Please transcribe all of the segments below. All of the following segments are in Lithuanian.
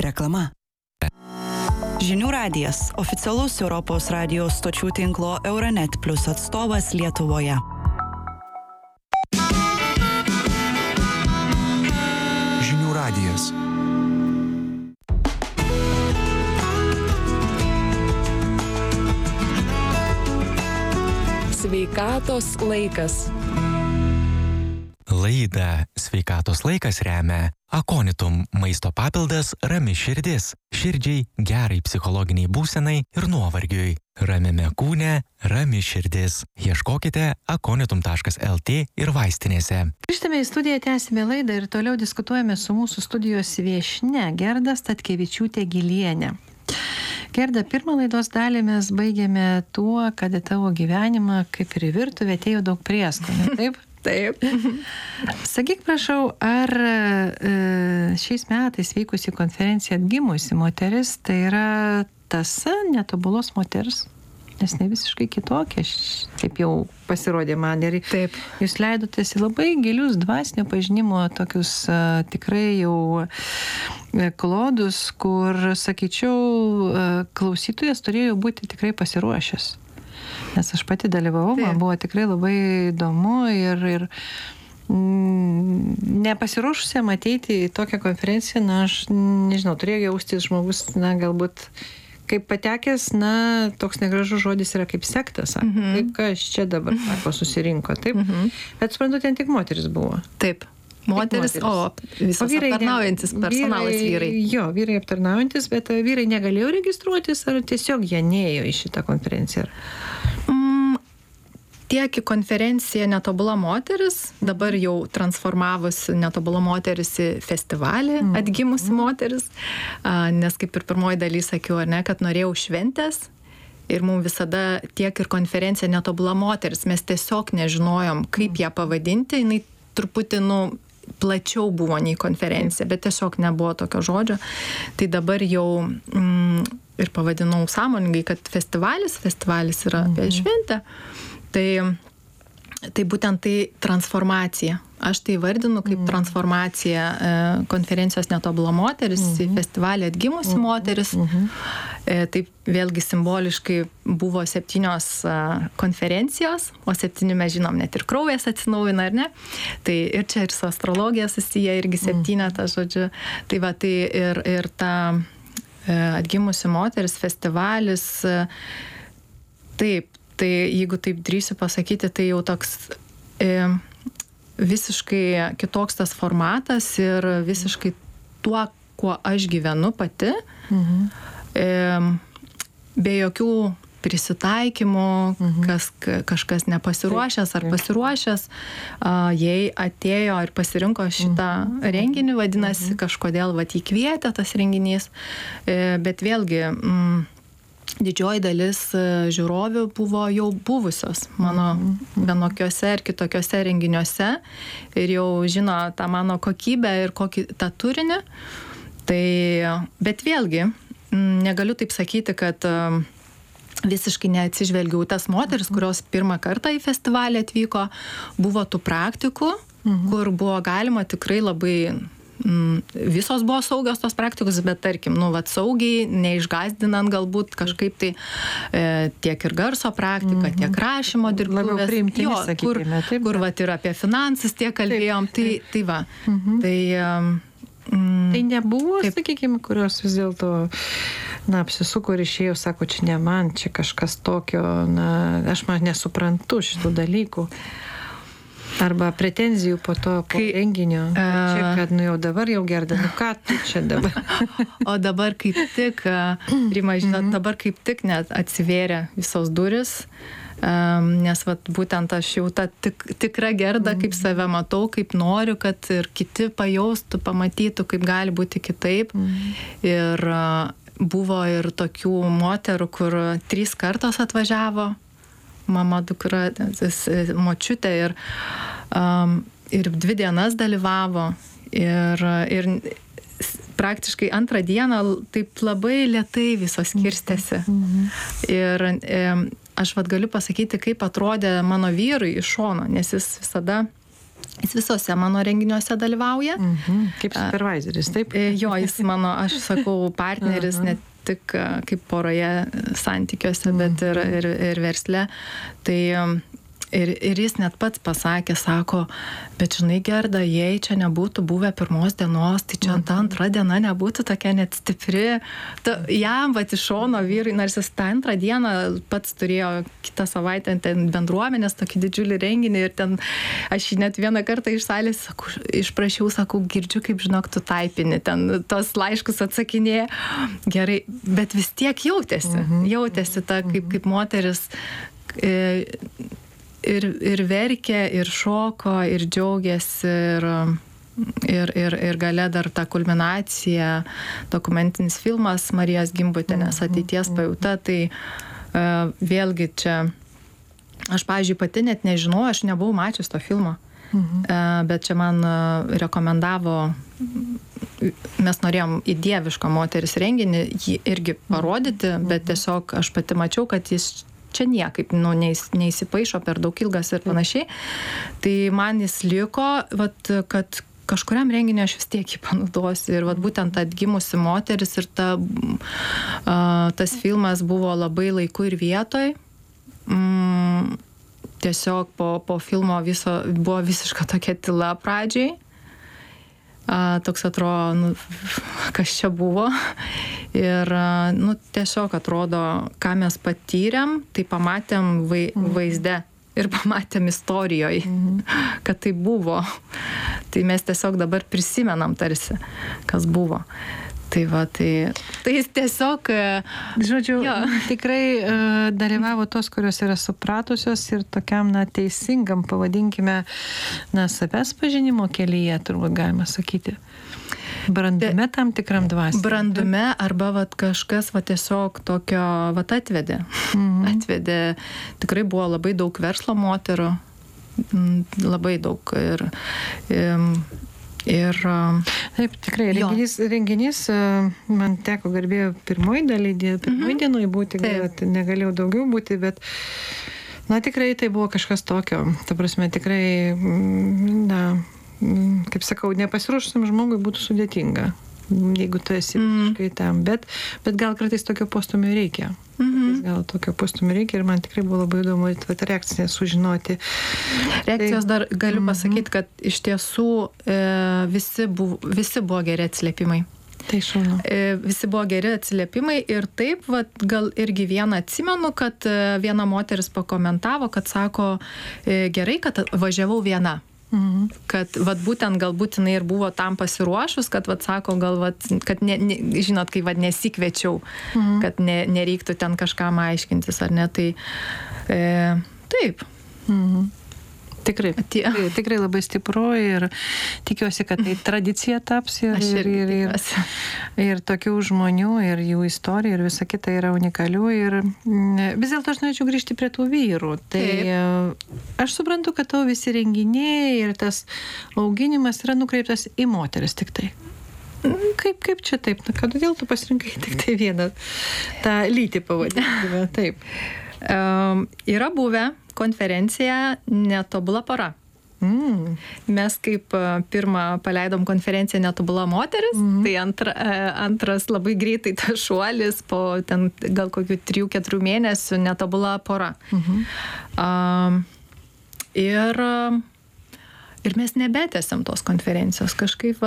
Reklama. Žinių radijas – oficialus Europos radijos stočių tinklo Euronet Plus atstovas Lietuvoje. Žinių radijas. Sveikatos laikas. Laidą Sveikatos laikas remia Akonitum maisto papildas Rami širdis. Širdžiai, gerai psichologiniai būsenai ir nuovargiui. Ramiame kūne, rami širdis. Ieškokite akonitum.lt ir vaistinėse. Grįžtame į studiją, tęsime laidą ir toliau diskutuojame su mūsų studijos viešnia Gerda Statkevičiūtė-Gilienė. Gerda, pirmą laidos dalį mes baigėme tuo, kad į tavo gyvenimą, kaip ir į virtuvę, atėjo daug prieskonių, taip? Taip. Sakyk, prašau, ar šiais metais vykusi konferencija Atgimusi moteris, tai yra tąsa netobulos moters? Nes ne visiškai kitokia, taip jau pasirodė man. Ir taip. Jūs leidotės į labai gilius dvasinio pažinimo tokius tikrai jau klodus, kur, sakyčiau, klausytojas turėjo būti tikrai pasiruošęs. Nes aš pati dalyvavau, man buvo tikrai labai įdomu ir nepasiruošusiam ateiti į tokią konferenciją, aš nežinau, turėjo jaustis žmogus, galbūt kaip patekęs, toks negražus žodis yra kaip sektas. Kaip kas čia dabar, susirinko, taip? Bet suprantu, ten tik moteris buvo. Taip. Moteris, o visos aptarnaujantis personalas vyrai. Jo, vyrai aptarnaujantis, bet vyrai negalėjo registruotis, ar tiesiog jie neėjo į šitą konferenciją? Tiek į konferenciją Netobula moteris, dabar jau transformavosi Netobula moteris į festivalį Atgimusi moteris, nes kaip ir pirmoji daly sakiau, ar ne, kad norėjau šventės ir mums visada tiek ir konferencija Netobula moteris, mes tiesiog nežinojom, kaip ją pavadinti, jinai truputį, plačiau buvo nei konferencija, bet tiesiog nebuvo tokio žodžio. Tai dabar jau ir pavadinau sąmoningai, kad festivalis yra apie šventę. Tai būtent tai transformacija. Aš tai vardinu kaip transformacija konferencijos Netobula moteris į festivalį Atgimusi moteris. Taip vėlgi simboliškai buvo 7 konferencijos, o 7 mes žinom, net ir kraujas atsinaujina, ar ne? Tai ir čia ir su astrologija susiję, irgi 7, žodžiu. Tai va, tai ir ta Atgimusi moteris festivalis, taip. Tai jeigu taip drįsiu pasakyti, tai jau toks visiškai kitoks tas formatas ir visiškai tuo, kuo aš gyvenu pati, be jokių prisitaikymų, kažkas nepasiruošęs ar pasiruošęs, jei atėjo ir pasirinko šitą renginį, vadinasi, kažkodėl įkvietė tas renginys, bet vėlgi didžioji dalis žiūrovių buvo jau buvusios mano vienokiuose ir kitokiuose renginiuose ir jau žino tą mano kokybę ir kokį tą turinį. Tai, bet vėlgi, negaliu taip sakyti, kad visiškai neatsižvelgiau tas moteris, kurios pirmą kartą į festivalį atvyko, buvo tų praktikų, kur buvo galima tikrai labai visos buvo saugios tos praktikos, bet tarkim, saugiai, neišgazdinant galbūt kažkaip tai tiek ir garso praktika, tiek rašymo dirbtuvės, kur ir apie finansus tiek kalbėjom, tai va. Tai nebuvo, sakykime, kurios vis dėlto apsisuko ir išėjo, sako, čia ne man, čia kažkas tokio, aš nesuprantu šitų dalykų. Arba pretenzijų po renginio. Čia, kad jau dabar jau Gerda, ką tu čia dabar? O dabar kaip tik, Rima, žinot, dabar kaip tik net atsivėrė visos duris, nes būtent aš jau tą tikrą Gerdą, kaip save matau, kaip noriu, kad ir kiti pajaustų, pamatytų, kaip gali būti kitaip. Ir buvo ir tokių moterų, kur 3 kartos atvažiavo, mama, dukra, močiutė ir 2 dienas dalyvavo ir praktiškai 2 dieną taip labai lėtai visos skirstėsi. Ir aš galiu pasakyti, kaip atrodė mano vyrui iš šono, nes jis visada Jis visose mano renginiuose dalyvauja. Kaip supervisoris, taip? Jo, jis mano, aš sakau, partneris, ne tik kaip poroje santykiuose, bet ir versle. Tai ir jis net pats pasakė, sako, bet žinai, Gerda, jei čia nebūtų buvę pirmos dienos, tai čia ta antra diena nebūtų tokia net stipri. Jam vat iš šono vyrai, nors jis tą antrą dieną pats turėjo kitą savaitę ten bendruomenės tokį didžiulį renginį ir ten aš jį net vieną kartą iš salės išprašiau, sakau, girdžiu, kaip žinok, tu taipini, ten tos laiškus atsakinėja. Gerai, bet vis tiek jautėsi ta kaip moteris ir verkė, ir šoko, ir džiaugiasi, ir gale dar ta kulminacija, dokumentinis filmas Marijos Gimbutienės ateities pajauta, tai vėlgi čia, aš, pavyzdžiui, pati net nežinau, aš nebuvau mačius to filmo, bet čia man rekomendavo, mes norėjom į Dieviško moteris renginį jį irgi parodyti, bet tiesiog aš pati mačiau, kad jis čia niekaip neįsipaišo, per daug ilgas ir panašiai. Tai man jis liko, vat, kad kažkuriam renginiui aš vis tiek jį panaudosiu. Ir vat, būtent atgimusi moteris ir tas filmas buvo labai laiku ir vietoj. Tiesiog po filmo buvo visiška tokia tyla pradžiai. Toks atrodo, kas čia buvo. Ir tiesiog atrodo, ką mes patyrėm, tai pamatėm vaizde ir pamatėm istorijoje, kad tai buvo. Tai mes tiesiog dabar prisimenam tarsi, kas buvo. Tai va, tai jis tiesiog... Žodžiu, tikrai dalyvavo tos, kurios yra supratusios ir tokiam, teisingam, pavadinkime, savęs pažinimo kelyje, turbūt galima sakyti. Brandume tam tikram dvasiai. Brandume arba kažkas tiesiog tokio atvedė. Atvedė, tikrai buvo labai daug verslo moterų, labai daug ir taip, tikrai, renginys man teko garbė pirmoji dienoj būti, negalėjau daugiau būti, bet tikrai tai buvo kažkas tokio. Ta prasme, tikrai, kaip sakau, nepasiruošusiam žmogui būtų sudėtinga, jeigu tu esi visiškai tam, bet gal kartais tokio postumio reikia. Gal tokio postumio reikia ir man tikrai buvo labai įdomu reakciją sužinoti. Reakcijos dar galiu pasakyti, kad iš tiesų visi buvo geri atsiliepimai. Tai šaunu. Visi buvo geri atsiliepimai ir taip, gal irgi vieną atsimenu, kad viena moteris pakomentavo, kad sako, gerai, kad važiavau viena. Kad būtent galbūt jinai ir buvo tam pasiruošus, kad sako, kad žinot, kai nesikviečiau, kad nereiktų ten kažkam aiškintis, ar ne, tai taip. Tikrai labai stipru ir tikiuosi, kad tai tradicija taps ir tokių žmonių ir jų istorija ir visa kita yra unikalių ir vis dėlto aš norėčiau grįžti prie tų vyrų. Tai aš suprantu, kad tavo visi renginiai ir tas auginimas yra nukreiptas į moteris tik tai. Kaip čia taip? Kodėl tu pasirinkai tik tai vieną tą lytį pavadinkime? Taip. Yra buvę konferencija Netobula pora. Mes kaip pirmą paleidom konferenciją Netobula moteris, tai antras labai greitai tas šuolis po ten gal kokių 3-4 mėnesių Netobula pora. Ir mes nebetęsėm tos konferencijos. Kažkaip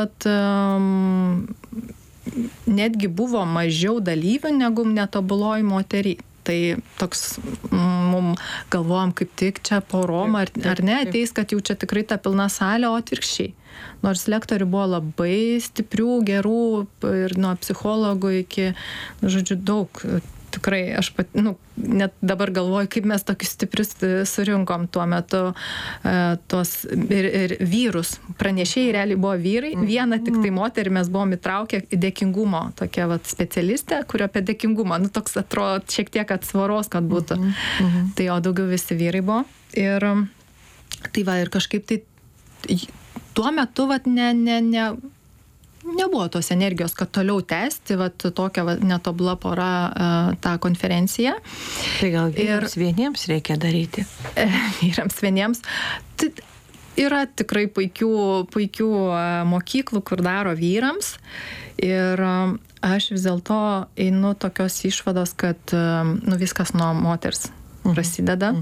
netgi buvo mažiau dalyvių negu Netobuloj moteriai. Tai toks, galvojom, kaip tik čia porom ar ne, ateis, kad jau čia tikrai ta pilna salė, o atvirkščiai. Nors lektorių buvo labai stiprių, gerų ir nuo psichologų iki, žodžiu, daug. Tikrai, aš net dabar galvoju, kaip mes tokius stiprius surinkom tuo metu tuos ir vyrus. Pranešėjai realiai buvo vyrai, vieną tik tai moterį mes buvom įtraukę dėkingumo, tokia specialistė, kurio apie dėkingumą, toks atrodo šiek tiek atsvaros, kad būtų. Tai o daugiau visi vyrai buvo. Ir tai ir kažkaip tai tuo metu nebuvo tos energijos, kad toliau tęsti tokią Netobula pora tą konferenciją. Tai gal vyrams vieniems reikia daryti? Vyrams vieniems. yra tikrai puikių mokyklų, kur daro vyrams. Ir aš vis dėlto einu tokios išvados, kad viskas nuo moters prasideda.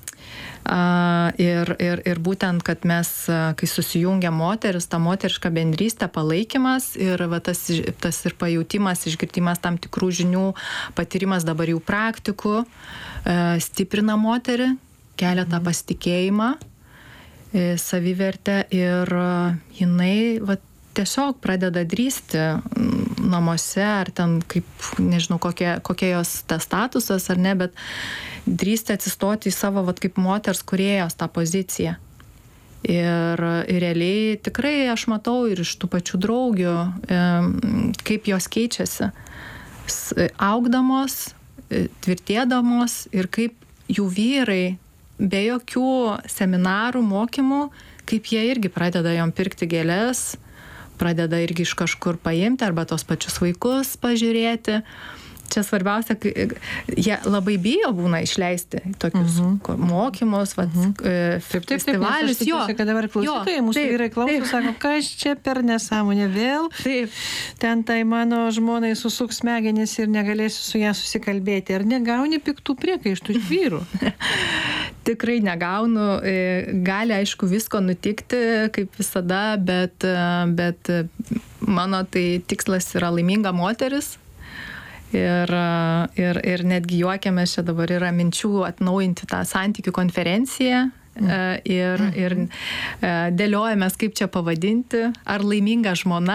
Ir būtent, kad mes, kai susijungia moteris, ta moteriška bendrystė, palaikymas ir tas ir pajautimas, išgirdimas tam tikrų žinių, patyrimas dabar jau praktikų, stiprina moterį, kelia tą pasitikėjimą, savivertę ir jinai tiesiog pradeda drįsti namuose, ar ten kaip, nežinau, kokia jos tas statusas ar ne, bet drįsti atsistoti į savo kaip moters kūrėjos tą poziciją. Ir realiai tikrai aš matau ir iš tų pačių draugių, kaip jos keičiasi, augdamos, tvirtėdamos ir kaip jų vyrai be jokių seminarų, mokymų, kaip jie irgi pradeda jom pirkti gėles, pradeda irgi iš kažkur paimti arba tos pačius vaikus pažiūrėti. Čia svarbiausia, jie labai bijo būna išleisti tokius mokymus, festivalius. Taip, aš tikiuosi, kad dabar klausytojai, mūsų vyrai klauso, sako, kas čia per nesąmonė vėl. Taip. Ten tai mano žmonai susuks smegenis ir negalėsiu su ją susikalbėti. Ar negauni piktų priekaištų iš vyrų? Tikrai negaunu. Gali, aišku, visko nutikti, kaip visada, bet mano tai tikslas yra laiminga moteris. Ir netgi juokiamės, čia dabar yra minčių atnaujinti tą santykių konferenciją ir dėliojamės, kaip čia pavadinti, ar laiminga žmona,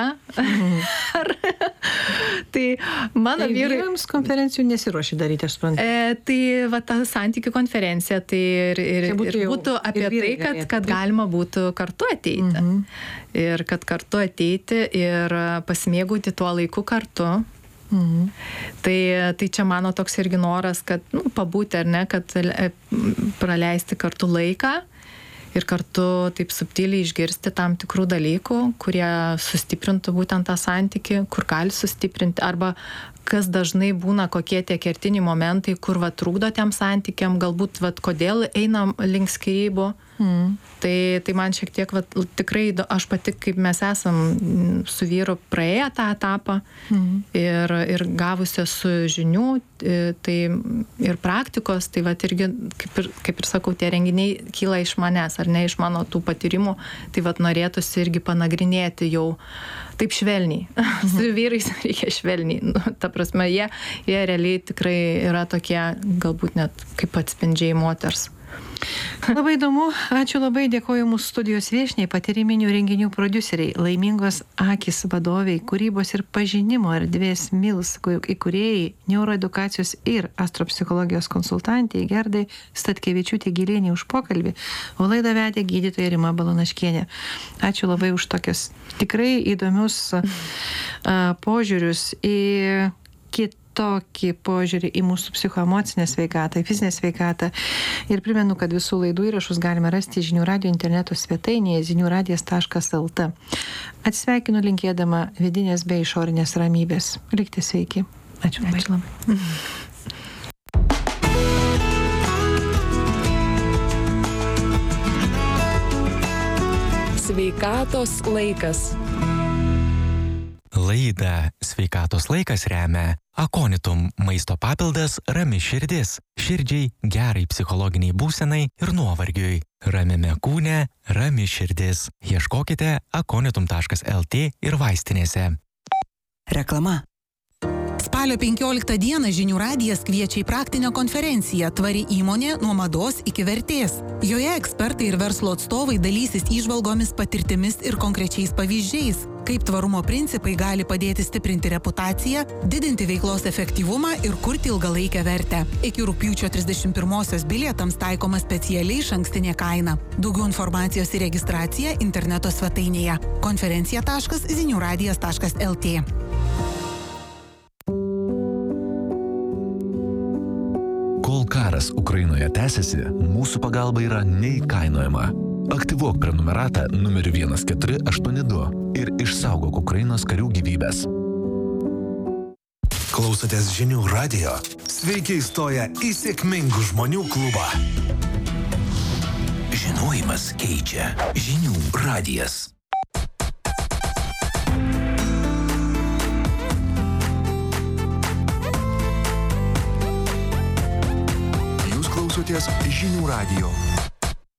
tai mano vyrai... Vyrams konferencijų nesiruoši daryti, aš suprantu. Tai ta santykių konferencija, tai ir būtų apie tai, kad galima būtų kartu ateiti. Ir kad kartu ateiti ir pasimėgauti tuo laiku kartu. Tai čia mano toks irgi noras, kad pabūti ar ne, kad praleisti kartu laiką ir kartu taip subtiliai išgirsti tam tikrų dalykų, kurie sustiprintų būtent tą santykį, kur gali sustiprinti, arba kas dažnai būna, kokie tie kertiniai momentai, kur trukdo tiem santykiam, galbūt kodėl einam link skyrybų. Tai man šiek tiek tikrai, aš pati, kaip mes esam su vyru praėję tą etapą ir gavusi su žinių, tai ir praktikos, tai irgi, kaip ir sakau, tie renginiai kyla iš manęs, ar ne iš mano tų patyrimų, tai norėtųsi irgi panagrinėti jau taip švelniai. Su vyrais reikia švelniai. Ta prasme, jie realiai tikrai yra tokie, galbūt net kaip atspindžiai moters. Labai įdomu, ačiū labai, dėkoju mūsų studijos viešniai, patyriminių renginių prodiuseriai, Laimingos akys vadoviai, kūrybos ir pažinimo erdvės Mils įkūrėjai, neuroedukacijos ir astropsichologijos konsultantė Gerdai Statkevičiūtė Gilienė už pokalbį, o laidą vedė gydytoja Rima Balanaškienė. Ačiū labai už tokius tikrai įdomius požiūrius į tokį požiūrį į mūsų psichoemocinę sveikatą, į fizinę sveikatą. Ir primenu, kad visų laidų įrašus galime rasti Žinių radijo interneto svetainėje ziniuradijas.lt. Atsisveikinu linkėdama vidinės bei išorinės ramybės. Likite sveiki. Ačiū labai. Sveikatos laikas. Laidą Sveikatos laikas remia Akonitum maisto papildas Rami širdis. Širdžiai, gerai psichologiniai būsenai ir nuovargiui. Ramiame kūne, rami širdis. Ieškokite akonitum.lt ir vaistinėse. Reklama. Spalio 15 dieną Žinių radijas kviečia į praktinę konferenciją Tvari įmonė nuo mados iki vertės. Joje ekspertai ir verslo atstovai dalysis įžvalgomis, patirtimis ir konkrečiais pavyzdžiais, kaip tvarumo principai gali padėti stiprinti reputaciją, didinti veiklos efektyvumą ir kurti ilgalaikę vertę. Iki rugpjūčio 31-osios bilietams taikoma specialiai išankstinė kaina. Daugiau informacijos ir registracija interneto svetainėje konferencija.ziniuradijas.lt. Kol karas Ukrainoje tęsiasi, mūsų pagalba yra neįkainojama. Aktyvuok prenumeratą numeriu 1482 ir išsaugok Ukrainos karių gyvybės. Klausotės Žinių radijo? Sveiki įstoję į sėkmingų žmonių klubą. Žinojimas keičia. Žinių radijas. Jūs klausotės Žinių radijo.